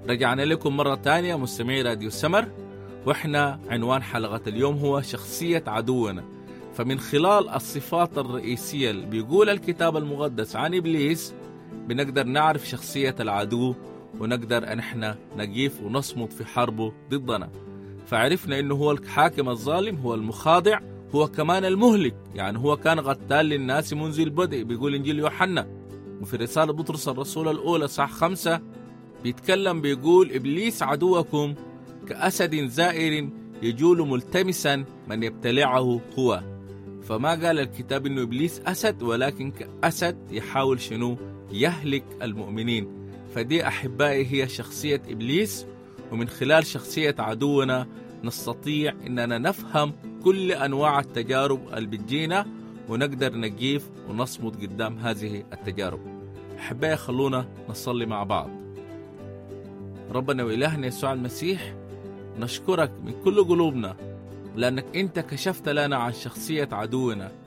رجعنا لكم مرة تانية مستمعي راديو السمر، وإحنا عنوان حلقة اليوم هو شخصية عدونا. فمن خلال الصفات الرئيسية اللي بيقول الكتاب المقدس عن إبليس بنقدر نعرف شخصية العدو، ونقدر أن احنا نقيف ونصمد في حربه ضدنا. فعرفنا أنه هو الحاكم الظالم، هو المخاضع، هو كمان المهلك. يعني هو كان قتال للناس منذ البدء، بيقول إنجيل يوحنا. وفي رسالة بطرس الرسول الأولى صح 5 بيتكلم بيقول: إبليس عدوكم كأسد زائر يجول ملتمسا من يبتلعه هو. فما قال الكتاب إنه إبليس أسد، ولكن كأسد يحاول شنو؟ يهلك المؤمنين. فدي أحبائي هي شخصية إبليس، ومن خلال شخصية عدونا نستطيع إننا نفهم كل أنواع التجارب اللي بتجينا، ونقدر نقيف ونصمد قدام هذه التجارب. أحبائي خلونا نصلي مع بعض. ربنا وإلهنا يسوع المسيح، نشكرك من كل قلوبنا لأنك أنت كشفت لنا عن شخصية عدونا،